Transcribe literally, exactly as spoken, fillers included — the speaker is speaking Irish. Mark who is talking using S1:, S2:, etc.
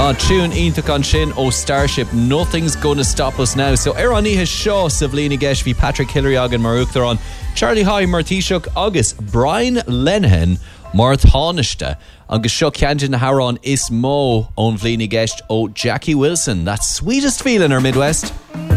S1: Ah, tune íntaach an sin ó Starship, Nothing's Gonna Stop Us Now. So ar an ihe seo sa bhlína gceist bhí Patrick Hillary agan mar uachtarán, Charlie High mar Taoiseach agus Brian Lenihan mar thánaiste. Agus seo ceantin na harán is mó ón bhlína gceist ó Jackie Wilson. That sweetest feeling our Midwest.